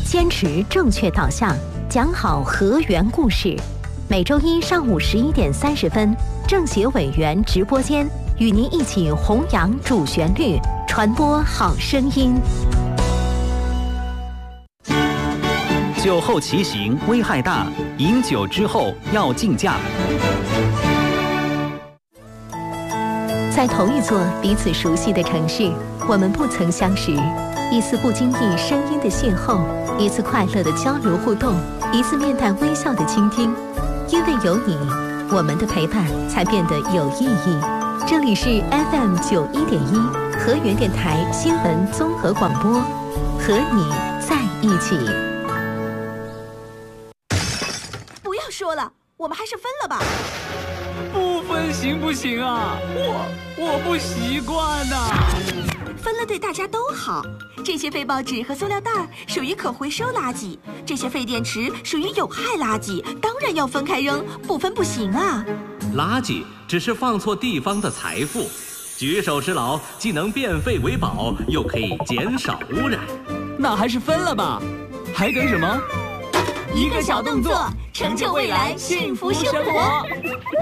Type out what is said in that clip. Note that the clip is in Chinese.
坚持正确导向，讲好河源故事。每周一上午11点30分，政协委员直播间与您一起弘扬主旋律，传播好声音。 酒后骑行危害大，饮酒之后要禁驾。 在同一座彼此熟悉的城市，我们不曾相识。一次不经意声音的邂逅，一次快乐的交流互动，一次面带微笑的倾听。因为有你，我们的陪伴才变得有意义。这里是 FM 91.1河源电台新闻综合广播，和你在一起。 不要说了，我们还是分了吧。 不分行不行啊？我不习惯呐。 分了对大家都好。这些废报纸和塑料袋属于可回收垃圾，这些废电池属于有害垃圾，当然要分开扔，不分不行啊。 垃圾只是放错地方的财富，举手之劳既能变废为宝，又可以减少污染。 那还是分了吧，还等什么？ 一个小动作，成就未来幸福生活。